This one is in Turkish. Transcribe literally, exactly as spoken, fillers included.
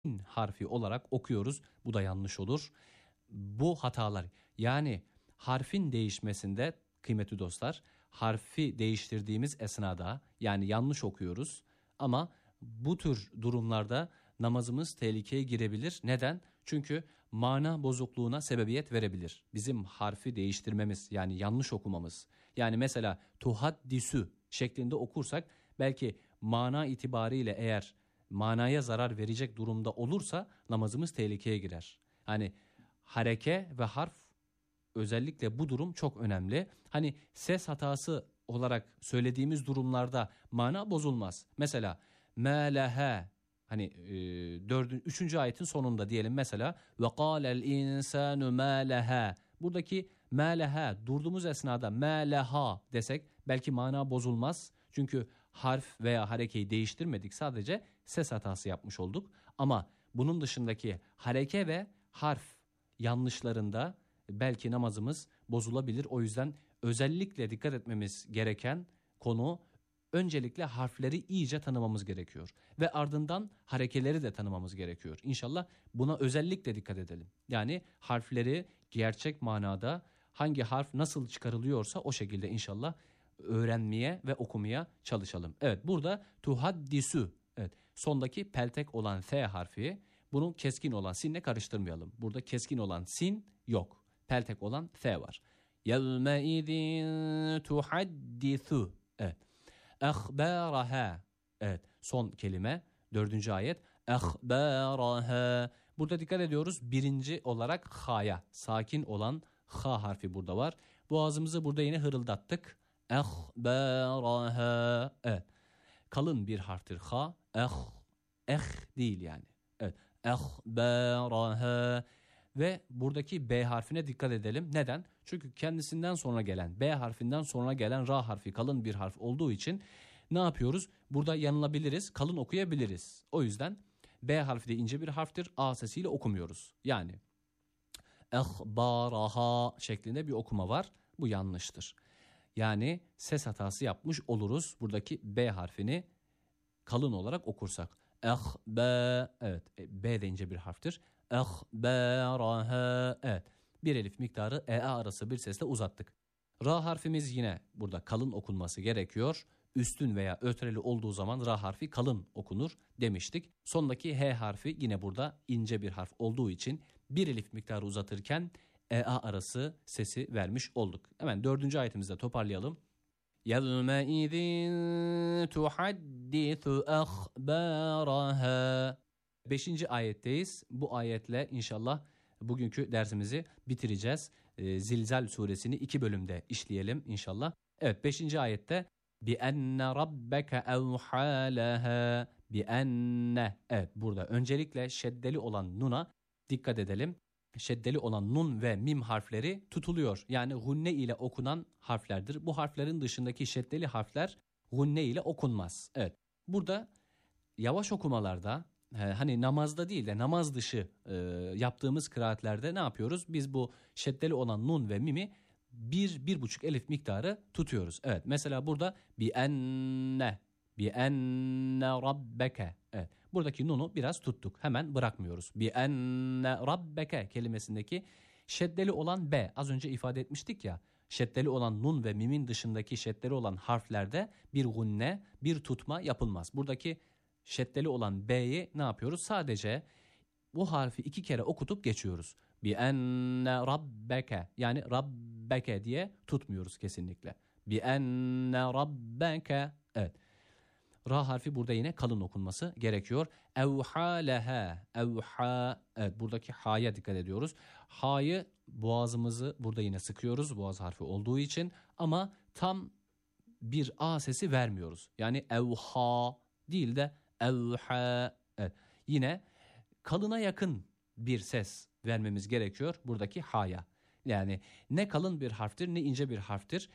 harfi olarak okuyoruz. Bu da yanlış olur. Bu hatalar, yani harfin değişmesinde kıymetli dostlar, harfi değiştirdiğimiz esnada yani yanlış okuyoruz ama bu tür durumlarda namazımız tehlikeye girebilir. Neden? Çünkü mana bozukluğuna sebebiyet verebilir. Bizim harfi değiştirmemiz, yani yanlış okumamız. Yani mesela tuhaddisü şeklinde okursak belki mana itibariyle eğer manaya zarar verecek durumda olursa namazımız tehlikeye girer. Hani hareke ve harf, özellikle bu durum çok önemli. Hani ses hatası olarak söylediğimiz durumlarda mana bozulmaz. Mesela melehe, hani e, dördün, üçüncü ayetin sonunda diyelim mesela ve kâlel insanu melehe. Buradaki melehe durduğumuz esnada meleha desek belki mana bozulmaz. Çünkü harf veya harekeyi değiştirmedik, sadece ses hatası yapmış olduk. Ama bunun dışındaki hareke ve harf yanlışlarında belki namazımız bozulabilir. O yüzden özellikle dikkat etmemiz gereken konu, öncelikle harfleri iyice tanımamız gerekiyor. Ve ardından harekeleri de tanımamız gerekiyor. İnşallah buna özellikle dikkat edelim. Yani harfleri gerçek manada hangi harf nasıl çıkarılıyorsa o şekilde inşallah öğrenmeye ve okumaya çalışalım. Evet, burada tuhaddisü, evet, sondaki peltek olan F harfi, bunu keskin olan sinle karıştırmayalım. Burada keskin olan sin yok. Peltek olan F var. Yevmeidin tuhaddisu. Evet. Ehbâraha. Evet. Son kelime. Dördüncü ayet. Ehbâraha. Burada dikkat ediyoruz. Birinci olarak ha'ya. Sakin olan ha harfi burada var. Boğazımızı burada yine hırıldattık. Ehbâraha. Evet. Kalın bir harftir ha. Eh. Eh değil yani. Evet. Ehbâraha. Ve buradaki B harfine dikkat edelim. Neden? Çünkü kendisinden sonra gelen, B harfinden sonra gelen ra harfi kalın bir harf olduğu için ne yapıyoruz? Burada yanılabiliriz, kalın okuyabiliriz. O yüzden B harfi de ince bir harftir. A sesiyle okumuyoruz. Yani ehbaraha şeklinde bir okuma var. Bu yanlıştır. Yani ses hatası yapmış oluruz. Buradaki B harfini kalın olarak okursak. Ehbe, evet, B de ince bir harftir. Ehberaha, evet, bir elif miktarı e a arası bir sesle uzattık. Ra harfimiz yine burada kalın okunması gerekiyor. Üstün veya ötreli olduğu zaman ra harfi kalın okunur demiştik. Sondaki h harfi yine burada ince bir harf olduğu için bir elif miktarı uzatırken e a arası sesi vermiş olduk. Hemen dördüncü ayetimizde toparlayalım. يَوْمَئِذٍ تُحَدِّثُ أَخْبَارَهَا. Beşinci ayetteyiz. Bu ayetle inşallah bugünkü dersimizi bitireceğiz. Ee, Zilzal suresini iki bölümde işleyelim inşallah. Evet, beşinci ayette بِأَنَّ رَبَّكَ أَوْحَى لَهَا بِأَنَّ. Evet, burada öncelikle şeddeli olan nuna dikkat edelim. Şeddeli olan nun ve mim harfleri tutuluyor. Yani gunne ile okunan harflerdir. Bu harflerin dışındaki şeddeli harfler gunne ile okunmaz. Evet. Burada yavaş okumalarda, hani namazda değil de namaz dışı e, yaptığımız kıraatlerde ne yapıyoruz? Biz bu şeddeli olan nun ve mimi bir, bir buçuk elif miktarı tutuyoruz. Evet, mesela burada bi enne, bi enne rabbeke. Evet, buradaki nunu biraz tuttuk. Hemen bırakmıyoruz. Bi enne rabbeke kelimesindeki şeddeli olan B, az önce ifade etmiştik ya. Şeddeli olan nun ve mimin dışındaki şeddeli olan harflerde bir gunne, bir tutma yapılmaz. Buradaki şeddeli olan B'yi ne yapıyoruz? Sadece bu harfi iki kere okutup geçiyoruz. Bi enne rabbeke, yani rabbeke diye tutmuyoruz kesinlikle. Bi enne rabbeke. Evet. Ra harfi burada yine kalın okunması gerekiyor. Evha leha. Evha. Evet, buradaki ha'ya dikkat ediyoruz. Ha'yı, boğazımızı burada yine sıkıyoruz, boğaz harfi olduğu için, ama tam bir a sesi vermiyoruz. Yani evha değil de evha. Evet. Yine kalına yakın bir ses vermemiz gerekiyor buradaki ha'ya. Yani ne kalın bir harftir ne ince bir harftir.